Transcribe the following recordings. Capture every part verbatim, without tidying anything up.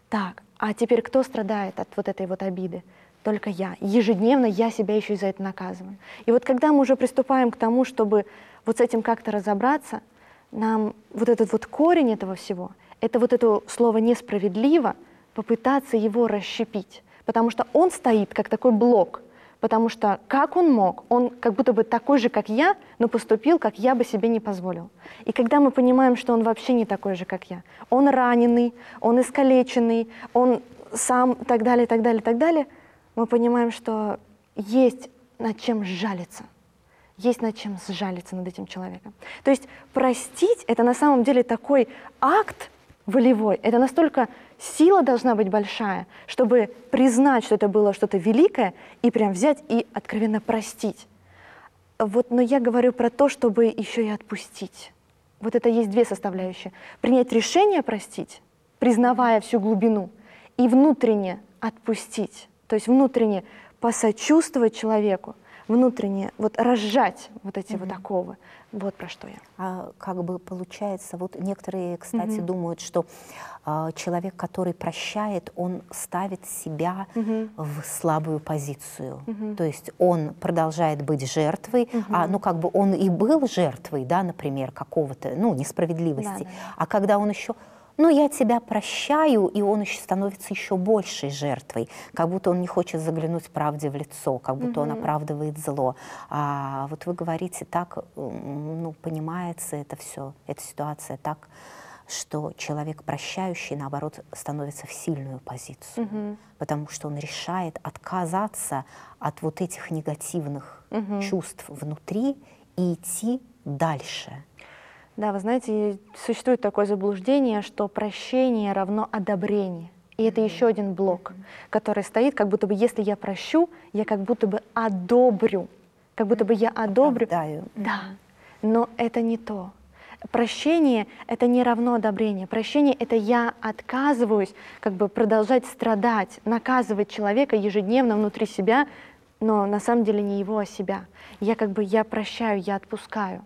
Так, а теперь кто страдает от вот этой вот обиды? Только я. Ежедневно я себя еще и за это наказываю. И вот когда мы уже приступаем к тому, чтобы вот с этим как-то разобраться, нам вот этот вот корень этого всего, это вот это слово «несправедливо», попытаться его расщепить. Потому что он стоит как такой блок. Потому что как он мог? Он как будто бы такой же, как я, но поступил, как я бы себе не позволил. И когда мы понимаем, что он вообще не такой же, как я, он раненый, он искалеченный, он сам так далее, так далее, так далее, мы понимаем, что есть над чем сжалиться. Есть над чем сжалиться над этим человеком. То есть простить — это на самом деле такой акт волевой, это настолько сила должна быть большая, чтобы признать, что это было что-то великое, и прям взять и откровенно простить. Вот, но я говорю про то, чтобы еще и отпустить. Вот это есть две составляющие. Принять решение простить, признавая всю глубину, и внутренне отпустить. То есть внутренне посочувствовать человеку, внутренне вот разжать вот эти mm-hmm. вот оковы. Вот про что я. А как бы получается, вот некоторые, кстати, mm-hmm. думают, что э, человек, который прощает, он ставит себя mm-hmm. в слабую позицию. Mm-hmm. То есть он продолжает быть жертвой, mm-hmm. а, ну как бы он и был жертвой, да, например, какого-то, ну, несправедливости. Да, да. А когда он еще... ну, я тебя прощаю, и он еще становится еще большей жертвой, как будто он не хочет заглянуть правде в лицо, как будто mm-hmm. он оправдывает зло. А вот вы говорите так, ну, понимается это все, эта ситуация так, что человек прощающий, наоборот, становится в сильную позицию, mm-hmm. потому что он решает отказаться от вот этих негативных mm-hmm. чувств внутри и идти дальше. Да, вы знаете, существует такое заблуждение, что прощение равно одобрение. И это еще один блок, который стоит, как будто бы, если я прощу, я как будто бы одобрю. Как будто бы я одобрю. Оправдаю. Да, но это не то. Прощение — это не равно одобрение. Прощение — это я отказываюсь как бы продолжать страдать, наказывать человека ежедневно внутри себя, но на самом деле не его, а себя. Я как бы, я прощаю, я отпускаю.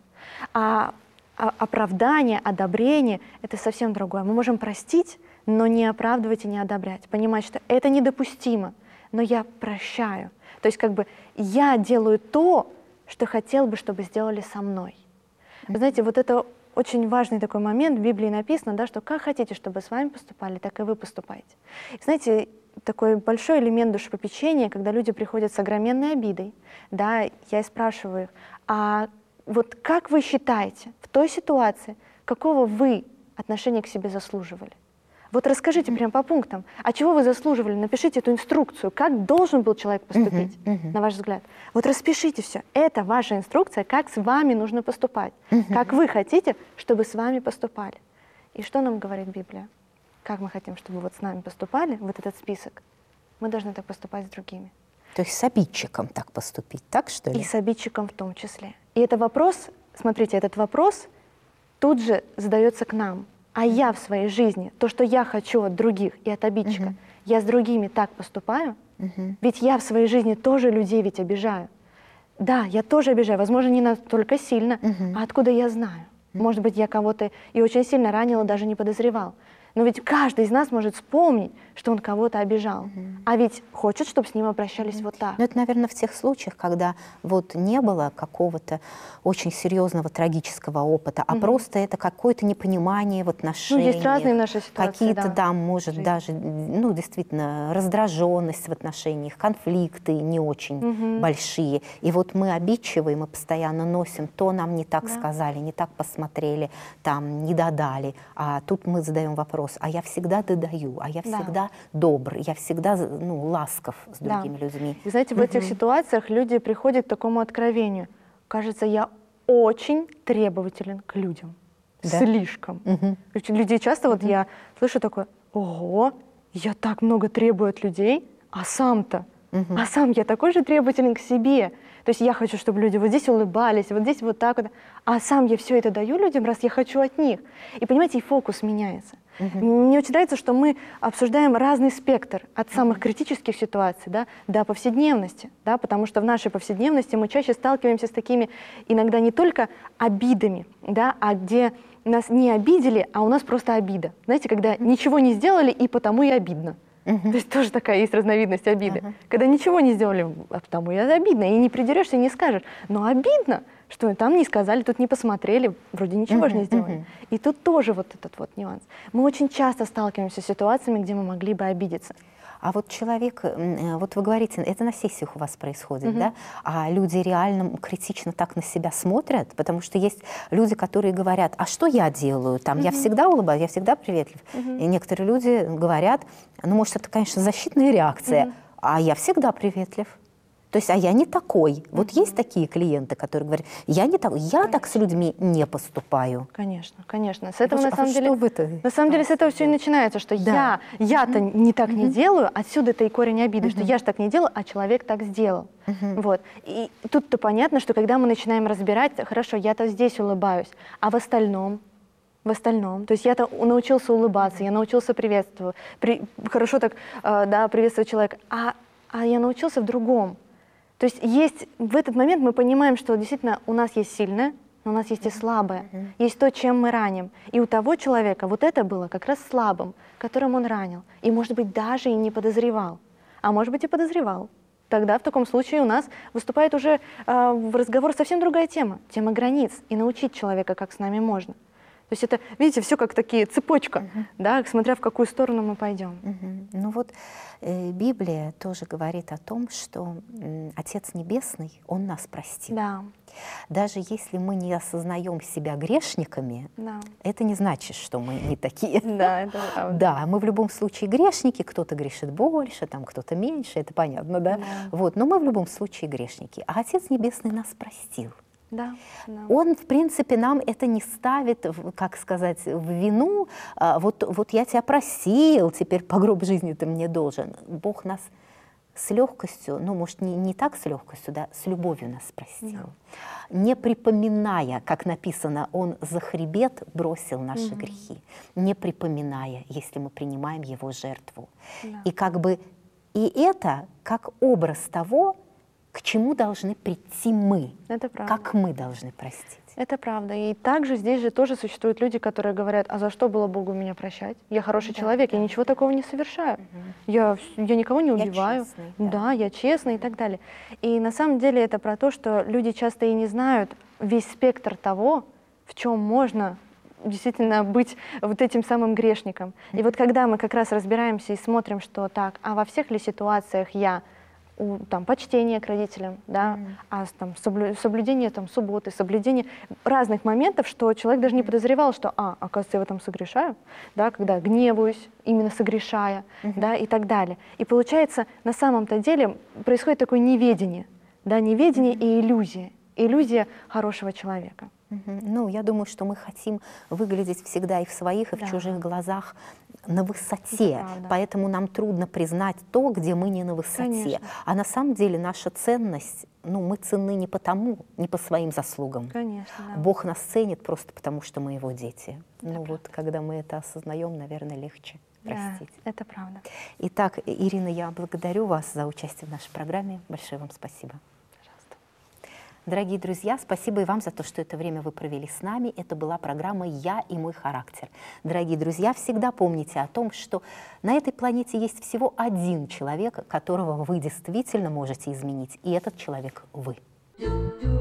А оправдание, одобрение — это совсем другое. Мы можем простить, но не оправдывать и не одобрять. Понимать, что это недопустимо, но я прощаю. То есть как бы я делаю то, что хотел бы, чтобы сделали со мной. Вы знаете, вот это очень важный такой момент. В Библии написано, да, что как хотите, чтобы с вами поступали, так и вы поступаете. И знаете, такой большой элемент душепопечения, когда люди приходят с огроменной обидой, да, я и спрашиваю их, а вот как вы считаете, в той ситуации, какого вы отношения к себе заслуживали? Вот расскажите mm-hmm. прям по пунктам, а чего вы заслуживали? Напишите эту инструкцию, как должен был человек поступить, mm-hmm. Mm-hmm. на ваш взгляд. Вот распишите все. Это ваша инструкция, как с вами нужно поступать, mm-hmm. как вы хотите, чтобы с вами поступали. И что нам говорит Библия? Как мы хотим, чтобы вот с нами поступали, вот этот список, мы должны так поступать с другими. То есть с обидчиком так поступить, так что ли? И с обидчиком в том числе. И это вопрос, смотрите, этот вопрос тут же задается к нам. А я в своей жизни, то, что я хочу от других и от обидчика, uh-huh. я с другими так поступаю? Uh-huh. Ведь я в своей жизни тоже людей ведь обижаю. Да, я тоже обижаю, возможно, не настолько сильно, uh-huh. а откуда я знаю? Uh-huh. Может быть, я кого-то и очень сильно ранила, даже не подозревал. Но ведь каждый из нас может вспомнить, что он кого-то обижал. Mm-hmm. А ведь хочет, чтобы с ним обращались mm-hmm. вот так. Ну, это, наверное, в тех случаях, когда вот не было какого-то очень серьезного трагического опыта, а mm-hmm. просто это какое-то непонимание в отношениях. Ну, есть разные в нашей ситуации, какие-то, да, да, может, жизнь. Даже, ну, действительно, раздраженность в отношениях, конфликты не очень mm-hmm. большие. И вот мы обидчивые, мы постоянно носим, то нам не так да. сказали, не так посмотрели, там, не додали. А тут мы задаем вопрос, а я всегда додаю, а я всегда да. добр, я всегда, ну, ласков с другими да. людьми. Вы знаете, в угу. этих ситуациях люди приходят к такому откровению. Кажется, я очень требователен к людям. Да? Слишком. Угу. Людей часто, угу. вот я слышу такое, ого, я так много требую от людей, а сам-то, угу. а сам я такой же требователен к себе. То есть я хочу, чтобы люди вот здесь улыбались, вот здесь вот так вот, а сам я все это даю людям, раз я хочу от них. И понимаете, и фокус меняется. Uh-huh. Мне очень нравится, что мы обсуждаем разный спектр от самых uh-huh. критических ситуаций, да, до повседневности, да, потому что в нашей повседневности мы чаще сталкиваемся с такими иногда не только обидами, да, а где нас не обидели, а у нас просто обида. Знаете, когда ничего не сделали, и потому и обидно. Мгм. То есть тоже такая есть разновидность обиды. Ага. Когда ничего не сделали, а потому и обидно. И не придерешься, и не скажешь. Но обидно, что там не сказали, тут не посмотрели, вроде ничего же не Мгм, сделали. мгм. И тут тоже вот этот вот нюанс. Мы очень часто сталкиваемся с ситуациями, где мы могли бы обидеться. А вот человек, м, э, вот вы говорите, это на сессиях у вас происходит, Мгм. да? А люди реально критично так на себя смотрят, потому что есть люди, которые говорят, а что я делаю? Там я всегда улыбаюсь, я всегда приветлив. И некоторые люди говорят, ну, может, это, конечно, защитная реакция, а я всегда приветлив. То есть, а я не такой. Вот есть такие клиенты, которые говорят, я не такой, я так с людьми не поступаю. Конечно, конечно. С этого Вот на а самом вот деле, что вы-то на самом деле с этого стараетесь все и начинается, что Да. я, я-то не так не делаю, отсюда-то и корень обиды, что я же так не делаю, а человек так сделал. Вот. И тут-то понятно, что когда мы начинаем разбирать, хорошо, я-то здесь улыбаюсь, а в остальном, в остальном, то есть я-то научился улыбаться, я научился приветствовать, при- хорошо так, э, да, приветствовать человека, а, а я научился в другом. То есть есть в этот момент мы понимаем, что действительно у нас есть сильное, но у нас есть и слабое, есть то, чем мы раним. И у того человека вот это было как раз слабым, которым он ранил. И, может быть, даже и не подозревал. А может быть, и подозревал. Тогда в таком случае у нас выступает уже э, в разговор совсем другая тема, тема границ, и научить человека, как с нами можно. То есть это, видите, все как такие цепочка, да, смотря в какую сторону мы пойдем. Мгм. Ну вот э, Библия тоже говорит о том, что м, Отец Небесный, Он нас простил. Да, Даже если мы не осознаем себя грешниками, да, это не значит, что мы не такие. да, это правда. Да, мы в любом случае грешники, кто-то грешит больше, там кто-то меньше, это понятно, да? Да. Вот, но мы в любом случае грешники. А Отец Небесный нас простил. Да, да. Он, в принципе, нам это не ставит, в- как сказать, в вину. а, Вот, вот я тебя просил, теперь по гроб жизни ты мне должен. Бог нас с легкостью, ну, может, не, не так с легкостью, да, с любовью нас простил. Не припоминая, как написано, Он за хребет бросил наши грехи. Не припоминая, если мы принимаем Его жертву. Да. И как бы, и это как образ того, к чему должны прийти мы. Это правда. Как мы должны простить? Это правда. И также здесь же тоже существуют люди, которые говорят, а за что было Богу меня прощать? Я хороший человек, я ничего такого не совершаю. Я, вс- я никого не Я убиваю. честный, да. да. я честный и так далее. И на самом деле это про то, что люди часто и не знают весь спектр того, в чем можно действительно быть вот этим самым грешником. И вот когда мы как раз разбираемся и смотрим, что так, а во всех ли ситуациях я у, там, почтение к родителям, да, а с- там, соблю- соблюдение там, субботы, соблюдение разных моментов, что человек даже не подозревал, что, а, оказывается, я в этом согрешаю, да, когда гневаюсь, именно согрешая, да, и так далее. И получается, на самом-то деле происходит такое неведение, да, неведение и иллюзия, иллюзия хорошего человека. Мгм. Ну, я думаю, что мы хотим выглядеть всегда и в своих, и Да. в чужих глазах на высоте. Это правда. Поэтому нам трудно признать то, где мы не на высоте. Конечно. А на самом деле наша ценность, ну, мы ценны не потому, не по своим заслугам. Конечно, да. Бог нас ценит просто потому, что мы Его дети. Ну вот, когда мы это осознаем, наверное, легче Да, простить. это правда. Итак, Ирина, я благодарю вас за участие в нашей программе. Большое вам спасибо. Пожалуйста. Дорогие друзья, спасибо и вам за то, что это время вы провели с нами. Это была программа «Я и мой характер». Дорогие друзья, всегда помните о том, что на этой планете есть всего один человек, которого вы действительно можете изменить, и этот человек — вы.